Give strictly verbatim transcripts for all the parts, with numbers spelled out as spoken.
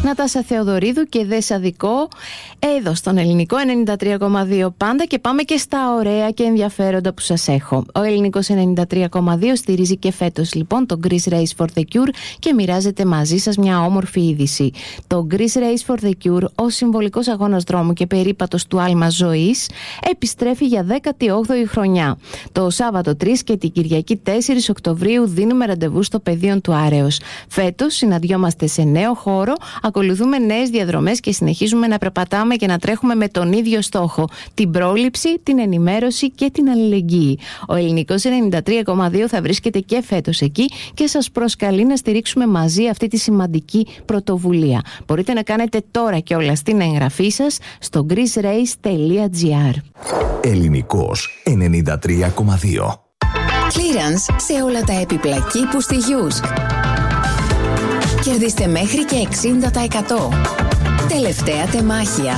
Νατάσα Θεοδωρίδου και Δέσα Δικό, εδώ στον Ελληνικό ενενήντα τρία κόμμα δύο πάντα, και πάμε και στα ωραία και ενδιαφέροντα που σας έχω. Ο Ελληνικός ενενήντα τρία κόμμα δύο στηρίζει και φέτος λοιπόν το Greece Race for the Cure και μοιράζεται μαζί σας μια όμορφη είδηση. Το Greece Race for the Cure, ο συμβολικός αγώνας δρόμου και περίπατος του άλμα ζωής, επιστρέφει για δέκατη όγδοη χρονιά. Το Σάββατο τρεις και την Κυριακή τέσσερις Οκτωβρίου δίνουμε ραντεβού στο πεδίο του Άρεως. Φέτος συναντιόμαστε σε νέο χώρο, ακολουθούμε νέες διαδρομές και συνεχίζουμε να περπατάμε και να τρέχουμε με τον ίδιο στόχο: την πρόληψη, την ενημέρωση και την αλληλεγγύη. Ο Ελληνικός ενενήντα τρία κόμμα δύο θα βρίσκεται και φέτος εκεί και σας προσκαλεί να στηρίξουμε μαζί αυτή τη σημαντική πρωτοβουλία. Μπορείτε να κάνετε τώρα κιόλας την εγγραφή σας στο greece race τελεία gr. Ελληνικός ενενήντα τρία κόμμα δύο. Clearance σε όλα τα έπιπλα κήπου στη Γιούσκ. Κερδίστε μέχρι και εξήντα τοις εκατό. Τελευταία τεμάχια.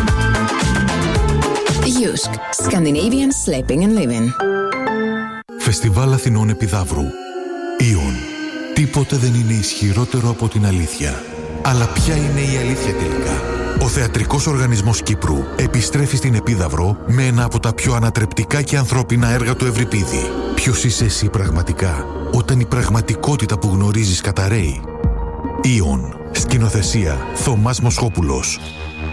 Γιούσκ. Scandinavian Sleeping and Living. Φεστιβάλ Αθηνών Επιδαύρου. Ιον. Τίποτε δεν είναι ισχυρότερο από την αλήθεια. Αλλά ποια είναι η αλήθεια τελικά? Ο Θεατρικός Οργανισμός Κύπρου επιστρέφει στην Επίδαυρο με ένα από τα πιο ανατρεπτικά και ανθρώπινα έργα του Ευρυπίδη. Ποιος είσαι εσύ πραγματικά, όταν η πραγματικότητα που γνωρίζεις καταρρέει? Ιον. Σκηνοθεσία Θωμάς Μοσχόπουλος.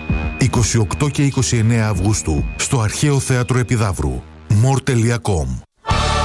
είκοσι οκτώ και είκοσι εννέα Αυγούστου στο Αρχαίο Θέατρο Επιδαύρου. μορ τελεία κομ.